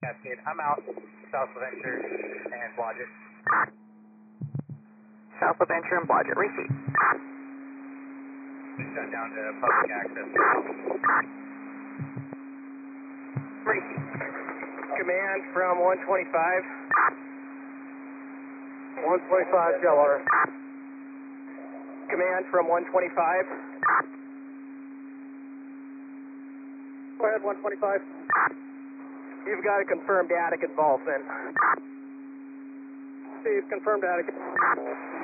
Cascade, I'm out. South of Venture and Blodgett. South of Venture and Blodgett, receive. We shut down to public access now. Receive. Command from 125. 125, Yellow. Command from 125. Go ahead, 125. You've got a confirmed attic involvement. Steve, confirmed attic.